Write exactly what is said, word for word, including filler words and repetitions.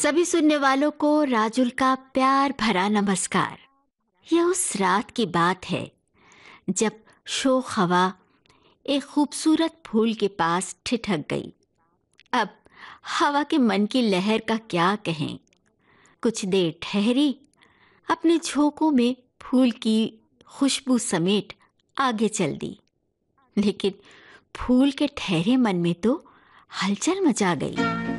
सभी सुनने वालों को राजुल का प्यार भरा नमस्कार। यह उस रात की बात है जब शोख हवा एक खूबसूरत फूल के पास ठिठक गई। अब हवा के मन की लहर का क्या कहें। कुछ देर ठहरी, अपने झोंकों में फूल की खुशबू समेट आगे चल दी। लेकिन फूल के ठहरे मन में तो हलचल मचा गई।